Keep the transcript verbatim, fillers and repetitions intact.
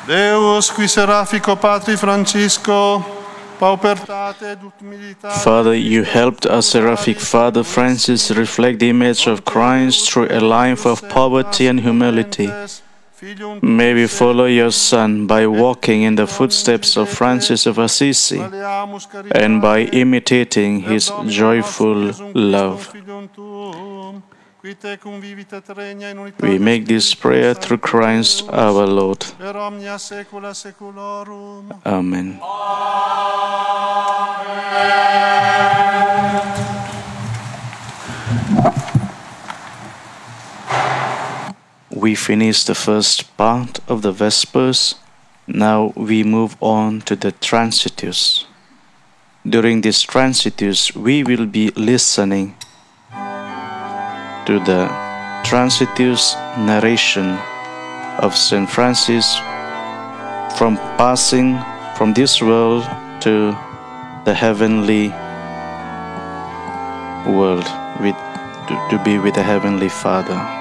Deus qui serafico Patri Francisco, paupertate et humilitate. Father, you helped our seraphic Father Francis reflect the image of Christ through a life of poverty and humility. May we follow your Son by walking in the footsteps of Francis of Assisi and by imitating his joyful love. We make this prayer through Christ our Lord. Amen. We finish the first part of the Vespers. Now we move on to the Transitus. During this Transitus, we will be listening to the Transitus narration of Saint Francis from passing from this world to the heavenly world with, to, to be with the Heavenly Father.